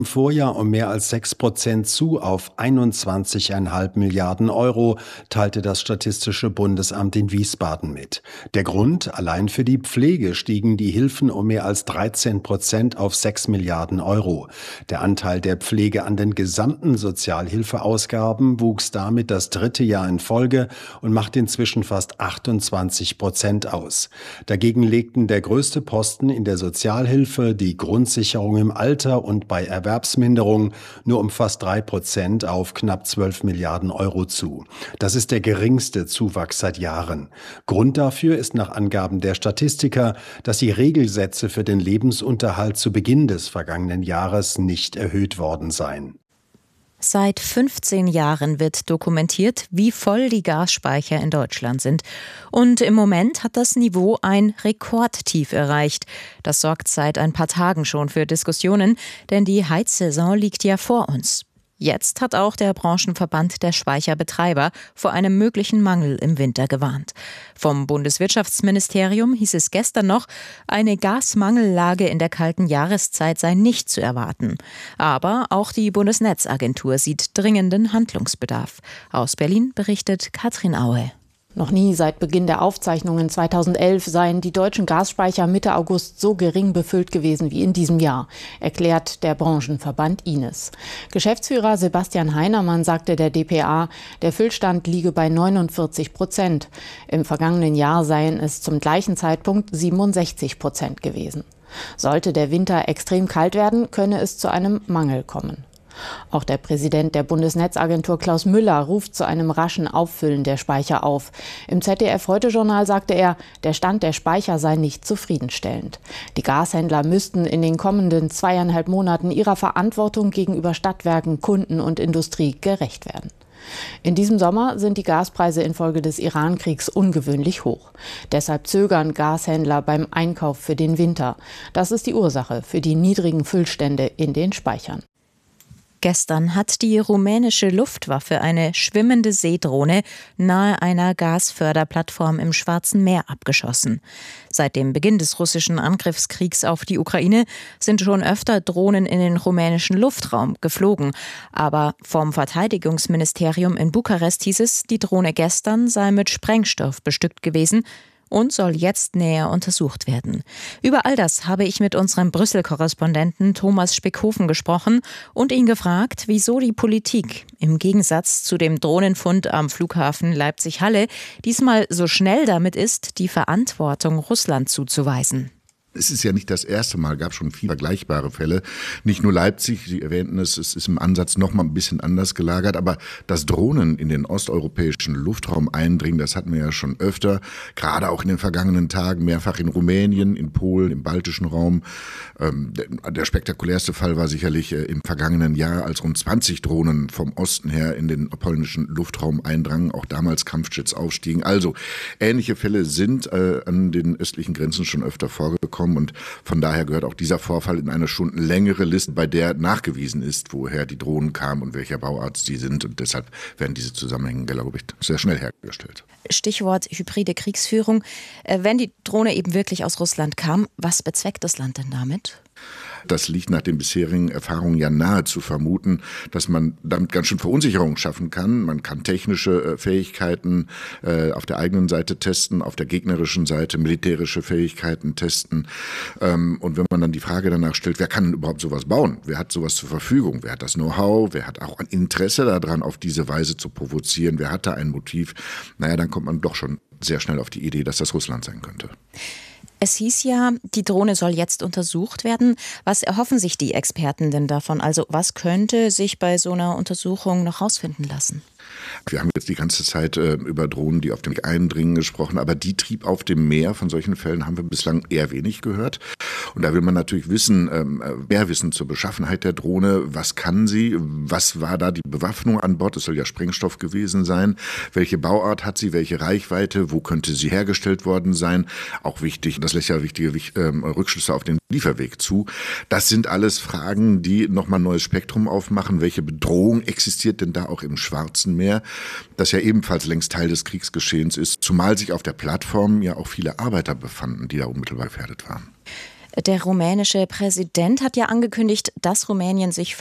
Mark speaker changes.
Speaker 1: Im Vorjahr um mehr als 6% zu auf 21,5 Milliarden Euro, teilte das Statistische Bundesamt in Wiesbaden mit. Der Grund: allein für die Pflege stiegen die Hilfen um mehr als 13% auf 6 Milliarden Euro. Der Anteil der Pflege an den gesamten Sozialhilfeausgaben wuchs damit das dritte Jahr in Folge und macht inzwischen fast 28% aus. Dagegen legten der größte Posten in der Sozialhilfe, die Grundsicherung im Alter und bei Erwerbsminderung nur um fast 3% auf knapp 12 Milliarden Euro zu. Das ist der geringste Zuwachs seit Jahren. Grund dafür ist nach Angaben der Statistiker, dass die Regelsätze für den Lebensunterhalt zu Beginn des vergangenen Jahres nicht erhöht worden seien.
Speaker 2: Seit 15 Jahren wird dokumentiert, wie voll die Gasspeicher in Deutschland sind. Und im Moment hat das Niveau ein Rekordtief erreicht. Das sorgt seit ein paar Tagen schon für Diskussionen, denn die Heizsaison liegt ja vor uns. Jetzt hat auch der Branchenverband der Speicherbetreiber vor einem möglichen Mangel im Winter gewarnt. Vom Bundeswirtschaftsministerium hieß es gestern noch, eine Gasmangellage in der kalten Jahreszeit sei nicht zu erwarten. Aber auch die Bundesnetzagentur sieht dringenden Handlungsbedarf. Aus Berlin berichtet Katrin Aue.
Speaker 3: Noch nie seit Beginn der Aufzeichnungen 2011 seien die deutschen Gasspeicher Mitte August so gering befüllt gewesen wie in diesem Jahr, erklärt der Branchenverband Ines. Geschäftsführer Sebastian Heinermann sagte der dpa, der Füllstand liege bei 49%. Im vergangenen Jahr seien es zum gleichen Zeitpunkt 67% gewesen. Sollte der Winter extrem kalt werden, könne es zu einem Mangel kommen. Auch der Präsident der Bundesnetzagentur Klaus Müller ruft zu einem raschen Auffüllen der Speicher auf. Im ZDF-Heute-Journal sagte er, der Stand der Speicher sei nicht zufriedenstellend. Die Gashändler müssten in den kommenden 2,5 Monaten ihrer Verantwortung gegenüber Stadtwerken, Kunden und Industrie gerecht werden. In diesem Sommer sind die Gaspreise infolge des Iran-Kriegs ungewöhnlich hoch. Deshalb zögern Gashändler beim Einkauf für den Winter. Das ist die Ursache für die niedrigen Füllstände in den Speichern.
Speaker 2: Gestern hat die rumänische Luftwaffe eine schwimmende Seedrohne nahe einer Gasförderplattform im Schwarzen Meer abgeschossen. Seit dem Beginn des russischen Angriffskriegs auf die Ukraine sind schon öfter Drohnen in den rumänischen Luftraum geflogen. Aber vom Verteidigungsministerium in Bukarest hieß es, die Drohne gestern sei mit Sprengstoff bestückt gewesen und soll jetzt näher untersucht werden. Über all das habe ich mit unserem Brüssel-Korrespondenten Thomas Spickhofen gesprochen und ihn gefragt, wieso die Politik im Gegensatz zu dem Drohnenfund am Flughafen Leipzig-Halle diesmal so schnell damit ist, die Verantwortung Russland zuzuweisen.
Speaker 4: Es ist ja nicht das erste Mal, gab schon viele vergleichbare Fälle. Nicht nur Leipzig, Sie erwähnten es, es ist im Ansatz noch mal ein bisschen anders gelagert, aber dass Drohnen in den osteuropäischen Luftraum eindringen, das hatten wir ja schon öfter, gerade auch in den vergangenen Tagen, mehrfach in Rumänien, in Polen, im baltischen Raum. Der spektakulärste Fall war sicherlich im vergangenen Jahr, als rund 20 Drohnen vom Osten her in den polnischen Luftraum eindrangen, auch damals Kampfjets aufstiegen. Also ähnliche Fälle sind an den östlichen Grenzen schon öfter vorgekommen. Und von daher gehört auch dieser Vorfall in eine schon längere Liste, bei der nachgewiesen ist, woher die Drohnen kamen und welcher Bauart sie sind. Und deshalb werden diese Zusammenhänge, glaube ich, sehr schnell hergestellt.
Speaker 2: Stichwort hybride Kriegsführung. Wenn die Drohne eben wirklich aus Russland kam, was bezweckt das Land denn damit?
Speaker 4: Das liegt nach den bisherigen Erfahrungen ja nahe zu vermuten, dass man damit ganz schön Verunsicherung schaffen kann. Man kann technische Fähigkeiten auf der eigenen Seite testen, auf der gegnerischen Seite militärische Fähigkeiten testen. Und wenn man dann die Frage danach stellt, wer kann überhaupt sowas bauen? Wer hat sowas zur Verfügung? Wer hat das Know-how? Wer hat auch ein Interesse daran, auf diese Weise zu provozieren? Wer hat da ein Motiv? Naja, dann kommt man doch schon sehr schnell auf die Idee, dass das Russland sein könnte.
Speaker 2: Es hieß ja, die Drohne soll jetzt untersucht werden. Was erhoffen sich die Experten denn davon? Also was könnte sich bei so einer Untersuchung noch rausfinden lassen?
Speaker 4: Wir haben jetzt die ganze Zeit über Drohnen, die auf dem Weg eindringen, gesprochen, aber die Trieb auf dem Meer, von solchen Fällen haben wir bislang eher wenig gehört. Und da will man natürlich mehr wissen zur Beschaffenheit der Drohne. Was kann sie? Was war da die Bewaffnung an Bord? Es soll ja Sprengstoff gewesen sein. Welche Bauart hat sie? Welche Reichweite? Wo könnte sie hergestellt worden sein? Auch wichtig, das lässt ja wichtige Rückschlüsse auf den Lieferweg zu. Das sind alles Fragen, die nochmal ein neues Spektrum aufmachen. Welche Bedrohung existiert denn da auch im Schwarzen Meer, das ja ebenfalls längst Teil des Kriegsgeschehens ist, zumal sich auf der Plattform ja auch viele Arbeiter befanden, die da unmittelbar gefährdet waren.
Speaker 2: Der rumänische Präsident hat ja angekündigt, dass Rumänien sich